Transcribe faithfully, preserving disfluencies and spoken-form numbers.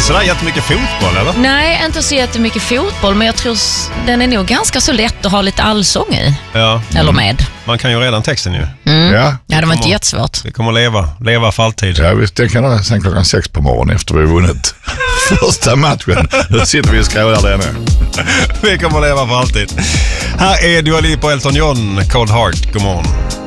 sådär jättemycket fotboll, eller? Nej, inte så jättemycket fotboll, men jag tror s- den är nog ganska så lätt att ha lite allsång i. Ja. Eller med. Man kan ju redan texten ju. Mm. Ja. Ja, det var inte Kommer- jättesvårt. Vi kommer att leva, leva för alltid. Ja, visst, det kan jag sen klockan sex på morgonen efter vi har vunnit första matchen. Då sitter vi och skrålar där nu. Vi kommer att leva för alltid. Här är Dua Lipa och Elton John, Cold Heart. God morgon.